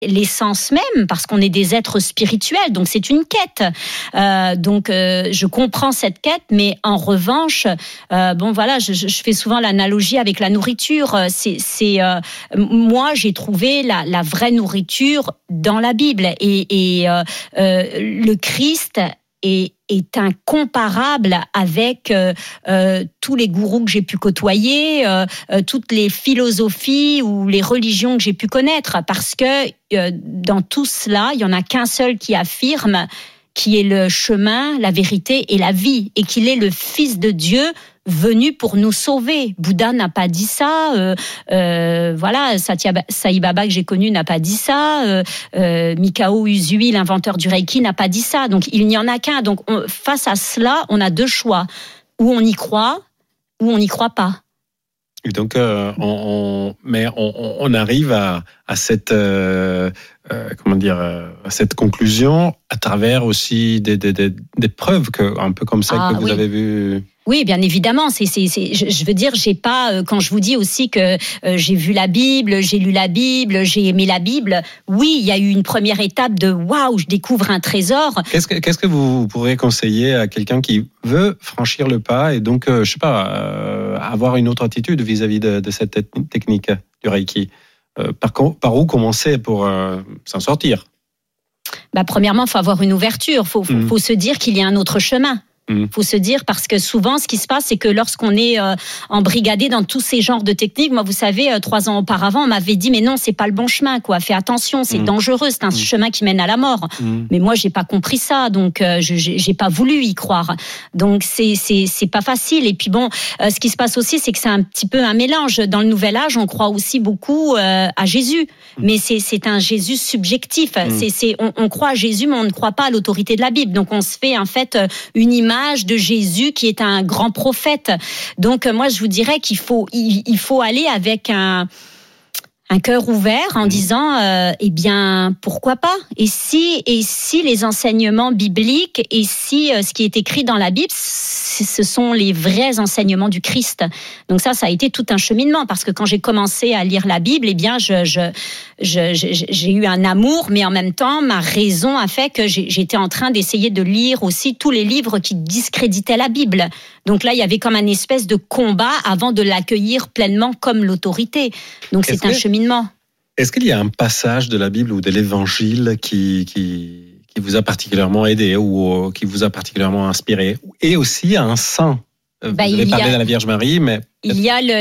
l'essence même, parce qu'on est des êtres spirituels, donc c'est une quête. Je comprends cette quête, mais en revanche, je fais souvent l'analogie avec la nourriture. Moi, j'ai trouvé la vraie nourriture dans la Bible, et le Christ est incomparable avec tous les gourous que j'ai pu côtoyer, toutes les philosophies ou les religions que j'ai pu connaître, parce que dans tout cela, il n'y en a qu'un seul qui affirme qui est le chemin, la vérité et la vie, et qu'il est le Fils de Dieu venu pour nous sauver. Bouddha n'a pas dit ça, Satya Sai Baba que j'ai connu n'a pas dit ça, Mikao Usui, l'inventeur du Reiki, n'a pas dit ça. Donc il n'y en a qu'un. Donc face à cela, on a deux choix. Ou on y croit, ou on n'y croit pas. Et donc, on arrive à cette à cette conclusion à travers aussi des preuves un peu comme ça que vous avez vu. Oui, bien évidemment. Je veux dire, j'ai pas. Quand je vous dis aussi que j'ai vu la Bible, j'ai lu la Bible, j'ai aimé la Bible. Oui, il y a eu une première étape de waouh, je découvre un trésor. Qu'est-ce que vous pourriez conseiller à quelqu'un qui veut franchir le pas et donc, avoir une autre attitude vis-à-vis de cette technique du Reiki? Par où commencer pour s'en sortir? Premièrement, il faut avoir une ouverture. Faut se dire qu'il y a un autre chemin. Faut se dire, parce que souvent, ce qui se passe, c'est que lorsqu'on est embrigadé dans tous ces genres de techniques, moi, vous savez, 3 ans auparavant, on m'avait dit, mais non, c'est pas le bon chemin, quoi. Fais attention, c'est dangereux, c'est un chemin qui mène à la mort. Mais moi, j'ai pas compris ça, donc j'ai pas voulu y croire. Donc c'est pas facile. Et puis bon, ce qui se passe aussi, c'est que c'est un petit peu un mélange. Dans le Nouvel Âge, on croit aussi beaucoup à Jésus, mais c'est un Jésus subjectif. On croit à Jésus, mais on ne croit pas à l'autorité de la Bible. Donc on se fait en fait une image de Jésus qui est un grand prophète. Donc moi je vous dirais qu'il faut aller avec un cœur ouvert en disant pourquoi pas, et si les enseignements bibliques, et si ce qui est écrit dans la Bible, ce sont les vrais enseignements du Christ. Donc ça a été tout un cheminement, parce que quand j'ai commencé à lire la Bible, j'ai eu un amour, mais en même temps ma raison a fait que j'étais en train d'essayer de lire aussi tous les livres qui discréditaient la Bible. Donc là il y avait comme un espèce de combat avant de l'accueillir pleinement comme l'autorité. Donc c'est un cheminement. Est-ce qu'il y a un passage de la Bible ou de l'Évangile qui vous a particulièrement aidé ou qui vous a particulièrement inspiré, et aussi un saint? Vous avez parlé de la Vierge Marie, mais... Il y a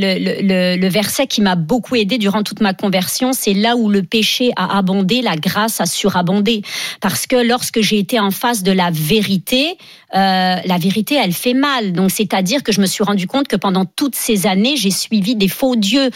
le verset qui m'a beaucoup aidé durant toute ma conversion, c'est là où le péché a abondé, la grâce a surabondé. Parce que lorsque j'ai été en face de la vérité elle fait mal. Donc c'est-à-dire que je me suis rendu compte que pendant toutes ces années, j'ai suivi des faux dieux,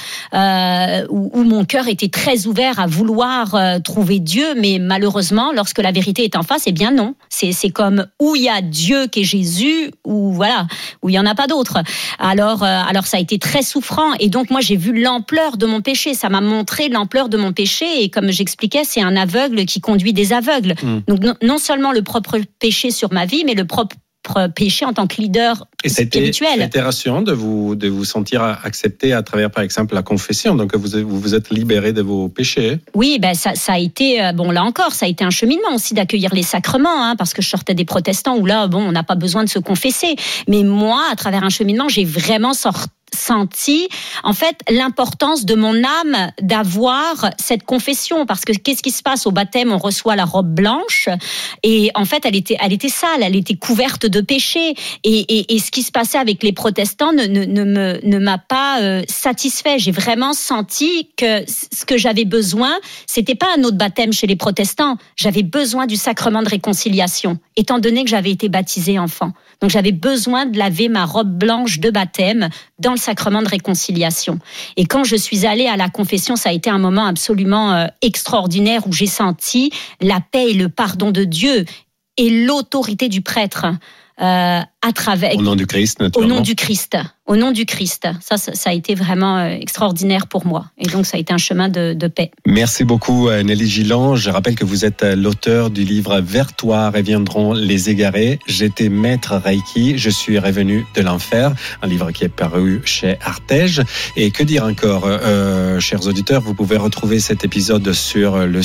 où mon cœur était très ouvert à vouloir trouver Dieu, mais malheureusement, lorsque la vérité est en face, non. C'est comme où il y a Dieu qui est Jésus, où il y en a pas d'autre. Alors ça a été très souffrant, et donc moi j'ai vu l'ampleur de mon péché, ça m'a montré l'ampleur de mon péché, et comme j'expliquais, c'est un aveugle qui conduit des aveugles. Donc non seulement le propre péché sur ma vie, mais le propre péché en tant que leader spirituel. Et c'était rassurant de vous sentir accepté à travers, par exemple, la confession. Donc vous êtes libéré de vos péchés. Oui, ça a été, là encore, ça a été un cheminement aussi d'accueillir les sacrements, parce que je sortais des protestants où là, on n'a pas besoin de se confesser. Mais moi, à travers un cheminement, j'ai vraiment senti en fait l'importance de mon âme d'avoir cette confession, parce que qu'est-ce qui se passe au baptême? On reçoit la robe blanche, et en fait elle était sale, elle était couverte de péché, et ce qui se passait avec les protestants ne m'a pas satisfait. J'ai vraiment senti que ce que j'avais besoin, c'était pas un autre baptême chez les protestants, j'avais besoin du sacrement de réconciliation, étant donné que j'avais été baptisée enfant. Donc j'avais besoin de laver ma robe blanche de baptême dans le sacrement de réconciliation. Et quand je suis allée à la confession, ça a été un moment absolument extraordinaire, où j'ai senti la paix et le pardon de Dieu et l'autorité du prêtre. à travers. Au nom du Christ, naturellement. Au nom du Christ. Au nom du Christ. Ça a été vraiment extraordinaire pour moi. Et donc, ça a été un chemin de paix. Merci beaucoup, Nelly Gilland. Je rappelle que vous êtes l'auteur du livre « Vers toi reviendront les égarés. J'étais maître Reiki, je suis revenu de l'enfer ». Un livre qui est paru chez Artege. Et que dire encore, chers auditeurs, vous pouvez retrouver cet épisode sur le